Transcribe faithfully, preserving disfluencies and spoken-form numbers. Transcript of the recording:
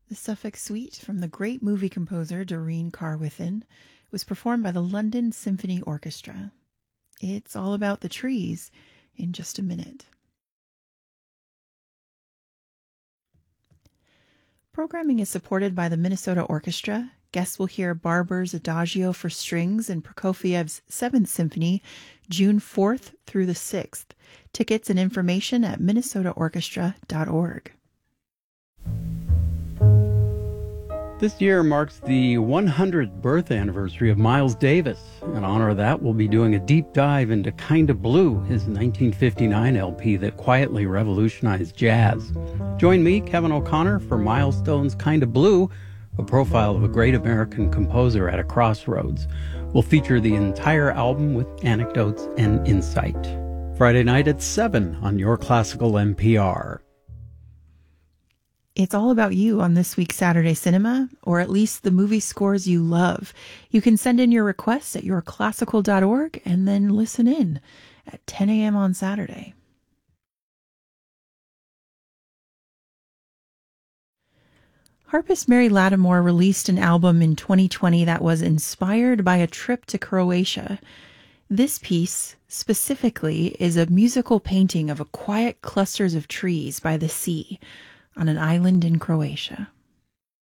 The Suffolk Suite from the great movie composer Doreen Carwithin was performed by the London Symphony Orchestra. It's all about the trees in just a minute. Programming is supported by the Minnesota Orchestra. Guests will hear Barber's Adagio for Strings and Prokofiev's Seventh Symphony, June fourth through the sixth. Tickets and information at minnesota orchestra dot org. This year marks the one hundredth birth anniversary of Miles Davis. In honor of that, we'll be doing a deep dive into Kinda Blue, his nineteen fifty-nine L P that quietly revolutionized jazz. Join me, Kevin O'Connor, for Milestone's Kinda Blue, a profile of a great American composer at a crossroads. We'll feature the entire album with anecdotes and insight. Friday night at seven on Your Classical N P R. It's all about you on this week's Saturday Cinema, or at least the movie scores you love. You can send in your requests at your classical dot org and then listen in at ten a.m. on Saturday. Harpist Mary Lattimore released an album in twenty twenty that was inspired by a trip to Croatia. This piece, specifically, is a musical painting of a quiet clusters of trees by the sea on an island in Croatia.